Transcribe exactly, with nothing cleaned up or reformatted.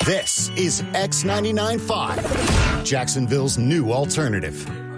This is X ninety-nine point five, Jacksonville's new alternative.